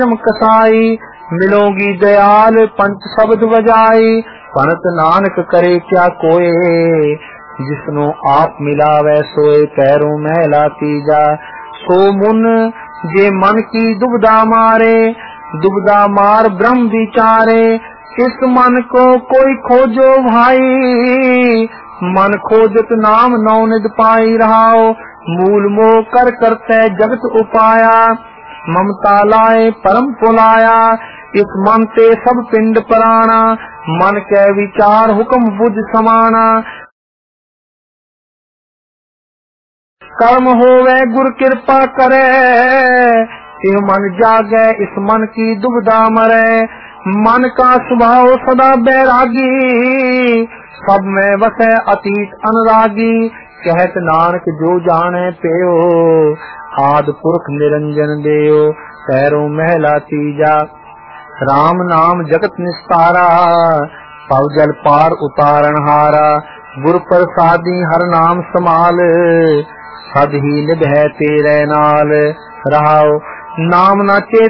कसाई मिलोगी दयाल पंच शब्द बजाई। भनत नानक करे क्या कोय जिसनो आप मिलावे सोए पैरों मैला तीजा। सो मुन जे मन की दुबदा मारे दुबदा मार ब्रह्म विचारे। इस मन को कोई खोजो भाई मन खोजत नाम नौनिद पाई रहाओ। मूल मोह कर करते जगत उपाया ममता लाए परम पुलाया। इस मन ते सब पिंड पराना मन के विचार हुक्म बुझ समाना। कर्म होवे गुर कृपा करे यह मन जागे इस मन की दुबदा मरे। मन का स्वभाव सदा बैरागी सब में वसे अतीत अनुरागी। कहत नानक जो जाने पेयो आदि पुरख निरंजन देयो पैरों महला तीजा। राम नाम जगत निस्तारा पव जल पार उतारण हारा। गुर प्रसादी हर नाम समाल सद ही निभै तेरे नाल रहाओ। नाम न चेत